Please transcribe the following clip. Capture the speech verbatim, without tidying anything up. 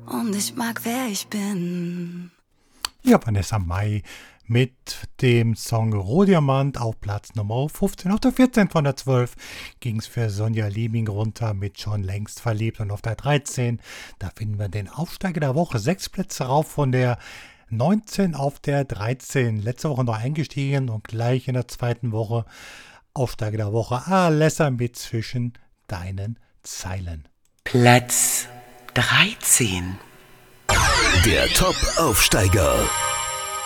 Und ich mag, wer ich bin. Ja, Vanessa Mai mit dem Song Rohdiamant auf Platz Nummer fünfzehn. Auf der vierzehn von der zwölf ging es für Sonja Liebing runter mit Schon längst verliebt. Und auf der dreizehn, da finden wir den Aufsteiger der Woche. Sechs Plätze rauf von der neunzehn auf der dreizehn. Letzte Woche noch eingestiegen und gleich in der zweiten Woche Aufsteiger der Woche. Alessa mit Zwischen deinen Zeilen. Platz dreizehn. Der Top-Aufsteiger.